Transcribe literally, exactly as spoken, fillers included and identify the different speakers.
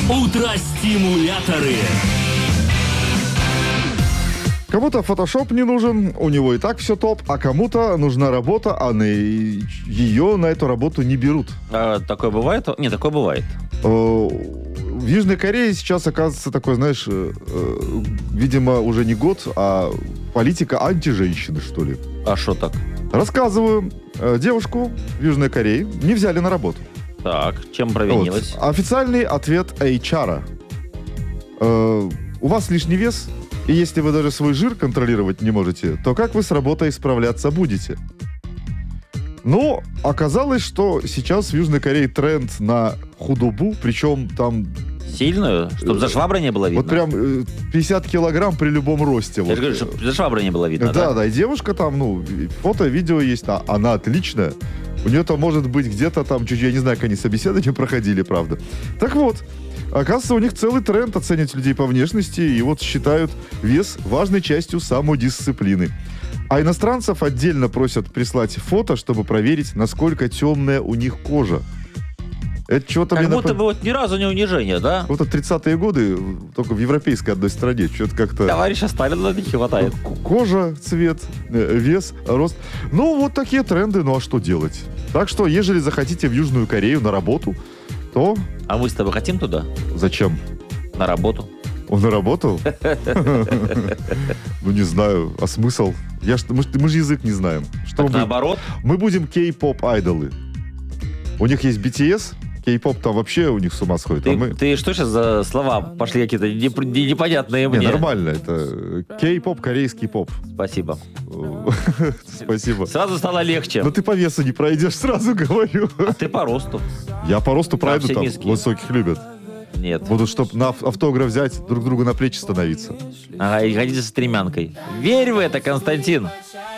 Speaker 1: Утро-стимуляторы.
Speaker 2: Кому-то фотошоп не нужен, у него и так все топ, а кому-то нужна работа, а на ее на эту работу не берут.
Speaker 3: А, такое бывает? Не, такое бывает.
Speaker 2: В Южной Корее сейчас, оказывается, такой, знаешь, видимо, уже не год, а политика антиженщины, что ли.
Speaker 3: А что так?
Speaker 2: Рассказываю. Девушку в Южной Корее не взяли на работу.
Speaker 3: Так, чем провинилась?
Speaker 2: Вот. Официальный ответ эйч ар. Э, у вас лишний вес, и если вы даже свой жир контролировать не можете, то как вы с работой справляться будете? Но оказалось, что сейчас в Южной Корее тренд на худобу, причем там...
Speaker 3: Сильную? Чтобы за шваброй не было видно?
Speaker 2: Вот прям пятьдесят килограмм при любом росте.
Speaker 3: Я
Speaker 2: вот.
Speaker 3: же говорю, чтобы за шваброй не было видно, да?
Speaker 2: Да, да, и девушка там, ну, фото, видео есть, а она отличная. У нее там может быть где-то там, чуть, я не знаю, как они собеседование проходили, правда. Так вот, оказывается, у них целый тренд оценивать людей по внешности, и вот считают вес важной частью самодисциплины. А иностранцев отдельно просят прислать фото, чтобы проверить, насколько темная у них кожа. Это что-то
Speaker 3: как
Speaker 2: мне
Speaker 3: будто
Speaker 2: напом...
Speaker 3: бы вот ни разу не унижение, да?
Speaker 2: Вот это тридцатые годы, только в европейской одной стране, что-то как-то...
Speaker 3: Товарища Сталина не хватает.
Speaker 2: Кожа, цвет, вес, рост. Ну, вот такие тренды, ну а что делать? Так что, ежели захотите в Южную Корею на работу, то...
Speaker 3: А мы с тобой хотим туда?
Speaker 2: Зачем?
Speaker 3: На работу.
Speaker 2: Он на работу? Ну, не знаю. А смысл? Я ж, мы, мы же язык не знаем.
Speaker 3: Так наоборот?
Speaker 2: Мы будем кей-поп айдолы. У них есть би ти эс, кей-поп там вообще у них с ума сходит.
Speaker 3: Ты,
Speaker 2: а мы...
Speaker 3: ты что сейчас за слова пошли какие-то непонятные мне?
Speaker 2: Не, нормально. Это кей-поп, корейский поп.
Speaker 3: Спасибо.
Speaker 2: Спасибо.
Speaker 3: Сразу стало легче.
Speaker 2: Но ты по весу не пройдешь, сразу говорю.
Speaker 3: А ты по росту.
Speaker 2: Я по росту пройду, там
Speaker 3: низкие.
Speaker 2: высоких любят.
Speaker 3: Нет.
Speaker 2: Будут, чтобы на автограф взять, друг другу на плечи становиться.
Speaker 3: Ага, и ходите с стремянкой. Верь в это, Константин.